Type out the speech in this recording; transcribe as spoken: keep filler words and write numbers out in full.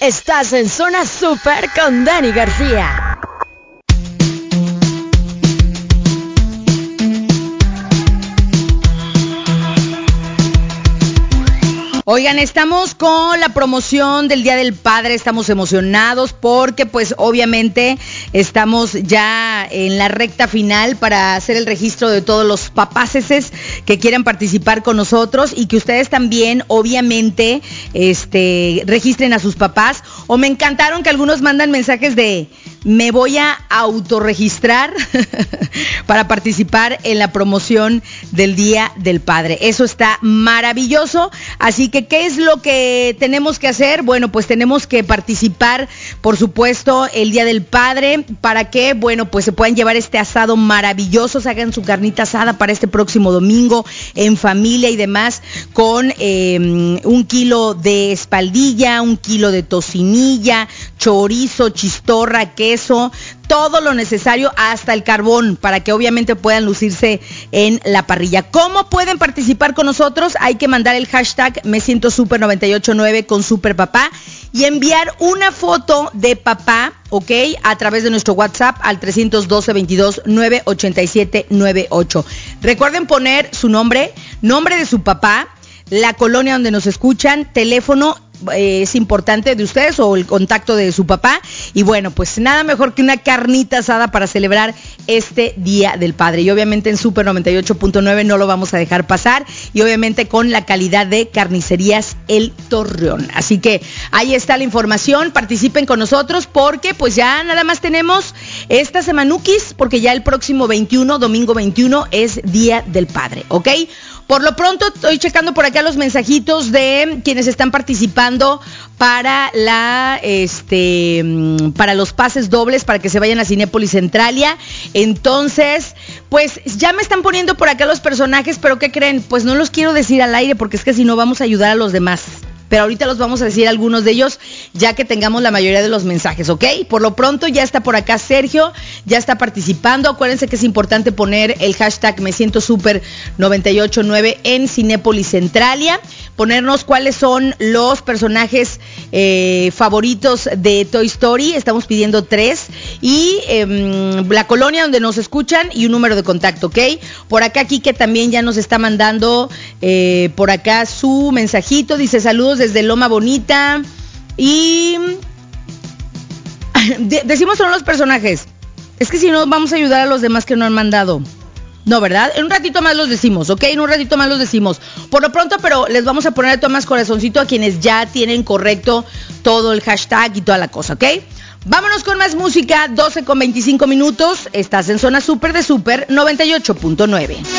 Estás en Zona Super con Dani García. Oigan, estamos con la promoción del Día del Padre, estamos emocionados porque pues obviamente estamos ya en la recta final para hacer el registro de todos los papáceses que quieran participar con nosotros y que ustedes también obviamente este, registren a sus papás. O me encantaron que algunos mandan mensajes de me voy a autorregistrar para participar en la promoción del Día del Padre. Eso está maravilloso, así que ¿qué es lo que tenemos que hacer? Bueno, pues tenemos que participar, por supuesto, el Día del Padre, para que, bueno, pues se puedan llevar este asado maravilloso, se hagan su carnita asada para este próximo domingo, en familia y demás, con eh, un kilo de espaldilla, un kilo de tocinilla, chorizo, chistorra, queso, todo lo necesario, hasta el carbón, para que obviamente puedan lucirse en la parrilla. ¿Cómo pueden participar con nosotros? Hay que mandar el hashtag Me Siento Super noventa y ocho nueve con Super Papá y enviar una foto de papá, ¿ok? A través de nuestro WhatsApp al tres uno dos, veintidós, nueve ochenta y siete noventa y ocho. Recuerden poner su nombre, nombre de su papá, la colonia donde nos escuchan, teléfono eh, es importante de ustedes o el contacto de su papá. Y bueno, pues nada mejor que una carnita asada para celebrar este Día del Padre. Y obviamente en Super noventa y ocho punto nueve no lo vamos a dejar pasar. Y obviamente con la calidad de Carnicerías El Torreón. Así que ahí está la información. Participen con nosotros porque pues ya nada más tenemos esta semanuquis, porque ya el próximo veintiuno, domingo veintiuno, es Día del Padre, ¿ok? Por lo pronto estoy checando por acá los mensajitos de quienes están participando para la este para los pases dobles para que se vayan a Cinépolis Centralia. Entonces, pues ya me están poniendo por acá los personajes, pero ¿qué creen? Pues no los quiero decir al aire porque es que si no vamos a ayudar a los demás. Pero ahorita los vamos a decir algunos de ellos ya que tengamos la mayoría de los mensajes, ¿ok? Por lo pronto ya está por acá Sergio, ya está participando. Acuérdense que es importante poner el hashtag Me Siento Super noventa y ocho nueve en Cinépolis Centralia, ponernos cuáles son los personajes eh, favoritos de Toy Story. Estamos pidiendo tres y eh, la colonia donde nos escuchan y un número de contacto, ¿ok? Por acá Quique también ya nos está mandando eh, por acá su mensajito, dice saludos desde Loma Bonita y de- decimos solo los personajes, es que si no vamos a ayudar a los demás que no han mandado. No, ¿verdad? En un ratito más los decimos, ¿ok? En un ratito más los decimos. Por lo pronto, pero les vamos a poner de todas más corazoncito a quienes ya tienen correcto todo el hashtag y toda la cosa, ¿ok? Vámonos con más música, doce con veinticinco minutos. Estás en Zona Super de Super noventa y ocho punto nueve.